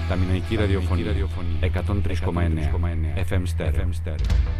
Τα Μινωική ραδιοφωνία 103,9 FM Stereo.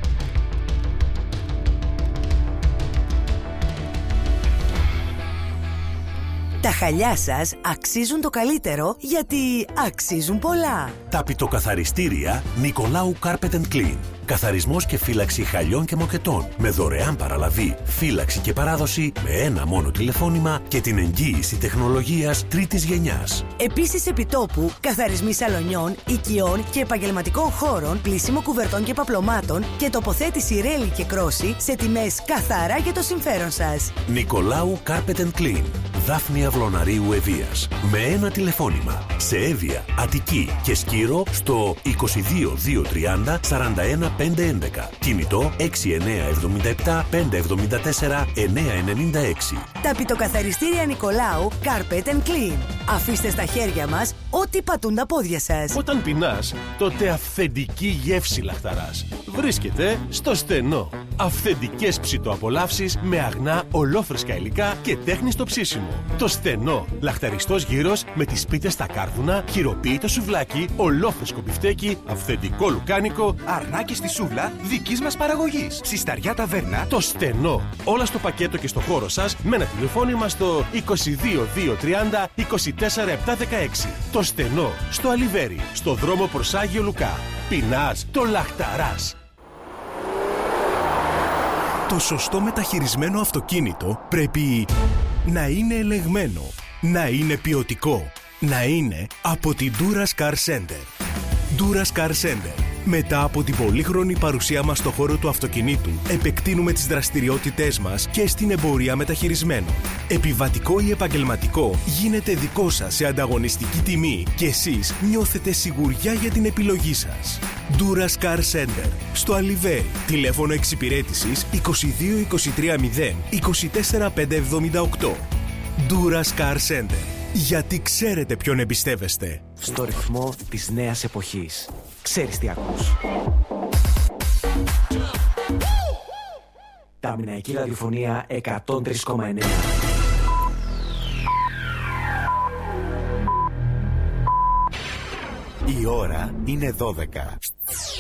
Τα χαλιά σας αξίζουν το καλύτερο γιατί αξίζουν πολλά. Τα πιτοκαθαριστήρια Νικολάου Carpet & Clean. Καθαρισμός και φύλαξη χαλιών και μοκετών. Με δωρεάν παραλαβή, φύλαξη και παράδοση με ένα μόνο τηλεφώνημα και την εγγύηση τεχνολογίας τρίτης γενιάς. Επίσης επιτόπου, καθαρισμοί σαλονιών, οικειών και επαγγελματικών χώρων, πλύσιμο κουβερτών και παπλωμάτων και τοποθέτηση ρέλη και κρόση σε τιμές καθαρά για το συμφέρον σας. Νικολάου Carpet & Clean. Δάφνη Αυλωναρίου Ευβοίας. Με ένα τηλεφώνημα. Σε Εύβοια, Αττική και Σκύρο στο 22 230 41 511. Κινητό 6977 574 996. Τα πιτοκαθαριστήρια Νικολάου Carpet & Clean. Αφήστε στα χέρια μας ό,τι πατούν τα πόδια σας. Όταν πεινάς, τότε αυθεντική γεύση λαχταράς βρίσκεται στο Στενό. Αυθεντικές ψητοαπολαύσεις με αγνά ολόφρεσκα υλικά και τέχνη στο ψήσιμο. Το Στενό. Λαχταριστός γύρος με τις πίτες στα κάρβουνα, χειροποίητο σουβλάκι, ολόφρεσκο μπιφτέκι, αυθεντικό λουκάνικο, αρνάκι στη σούβλα δικής μας παραγωγής. Συσταριά ταβέρνα. Το Στενό. Όλα στο πακέτο και στο χώρο σας με ένα τηλεφώνημα στο 22 230 24 716. Το Στενό. Στο Αλιβέρι. Στο δρόμο προς Άγιο Λουκά. Πεινάς, το λαχταράς. Το σωστό μεταχειρισμένο αυτοκίνητο πρέπει να είναι ελεγμένο, να είναι ποιοτικό, να είναι από την Duras Car Center. Duras Car Center. Μετά από την πολύχρονη παρουσία μας στο χώρο του αυτοκινήτου, επεκτείνουμε τις δραστηριότητές μας και στην εμπορία μεταχειρισμένων. Επιβατικό ή επαγγελματικό γίνεται δικό σας σε ανταγωνιστική τιμή και εσείς νιώθετε σιγουριά για την επιλογή σας. Duras Car Center. Στο Αλιβέρι. Τηλέφωνο εξυπηρέτησης 22 23 0 24 578. Duras Car Center. Γιατί ξέρετε ποιον εμπιστεύεστε. Στο ρυθμό της νέας εποχής. Ξέρεις τι ακούς. Τα Μινωική ραδιοφωνία 103,9. Η ώρα είναι 12.